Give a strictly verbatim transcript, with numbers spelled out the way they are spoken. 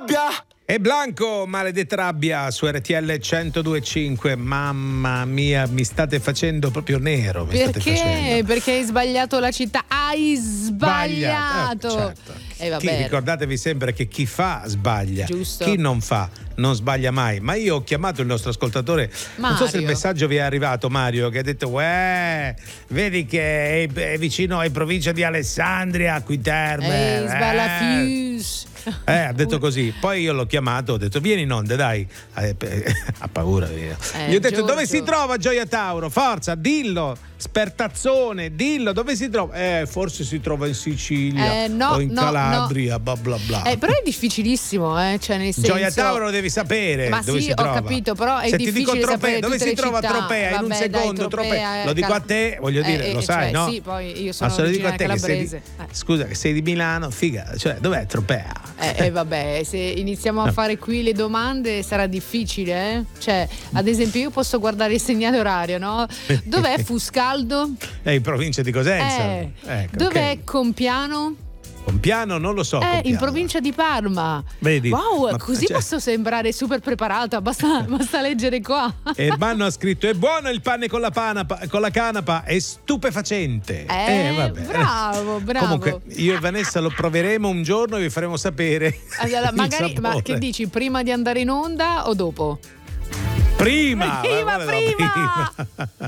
rabbia. E Blanco, maledetta rabbia su R T L centodue e cinque. Mamma mia, mi state facendo proprio nero. Mi Perché? State facendo. Perché hai sbagliato la città. Hai sbagliato. Eh, certo. E eh, vabbè. Chi, ricordatevi sempre che chi fa sbaglia. Giusto. Chi non fa non sbaglia mai. Ma io ho chiamato il nostro ascoltatore. Mario. Non so se il messaggio vi è arrivato, Mario, che ha detto: Uè, vedi che è, è vicino in provincia di Alessandria, qui Terme. Ehi, sballa fius. Eh, ha detto così. Poi io l'ho chiamato, ho detto: vieni in onda, dai. Eh, ha paura. Via. Eh, Gli ho detto: Giorgio. dove si trova Gioia Tauro? Forza, dillo. Spertazzone, dillo, dove si trova? Eh, forse si trova in Sicilia Eh, no, o in no, Calabria, bla bla bla. Eh, però è difficilissimo, eh, cioè nel senso. Gioia Tauro lo devi sapere. Ma dove sì, si ho trova. capito, però è Se ti difficile dico Tropea, sapere dove tutte si le trova città. Tropea? In un Vabbè, secondo, dai, Tropea, Lo dico Cala- a te, voglio dire, eh, lo eh, sai, cioè, no? Sì, poi io Ma sono se lo dico originaria a te che sei di, calabrese. Eh. scusa, che sei di Milano, figa, cioè dov'è Tropea? Eh, eh, vabbè, se iniziamo a No. fare qui le domande sarà difficile, eh? Cioè, ad esempio, io posso guardare il segnale orario, no? Dov'è Fuscaldo? È in provincia di Cosenza. Eh, Ecco, dov'è ok. Compiano? Compiano non lo so. Eh, in Compiano. provincia di Parma. Vedi? Wow, Ma- così cioè- posso sembrare super preparata, basta, basta leggere qua. Ermanno ha scritto: è buono il pane con la, panapa, con la canapa, è stupefacente. Eh, vabbè. bravo, bravo. Comunque io e Vanessa lo proveremo un giorno e vi faremo sapere. Allora, il magari, ma sapore. che dici, prima di andare in onda o dopo? Prima! Prima, ma- ma- prima! prima.